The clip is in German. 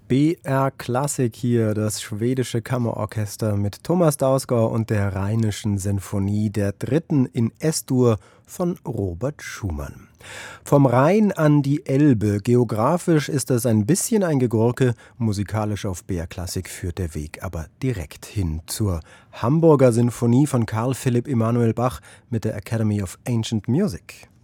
BR Klassik hier, das schwedische Kammerorchester mit Thomas Dausgaard und der Rheinischen Sinfonie der dritten in S-Dur von Robert Schumann. Vom Rhein an die Elbe, geografisch ist das ein bisschen ein Gegurke, musikalisch auf BR Klassik führt der Weg aber direkt hin zur Hamburger Sinfonie von Carl Philipp Emanuel Bach mit der Academy of Ancient Music.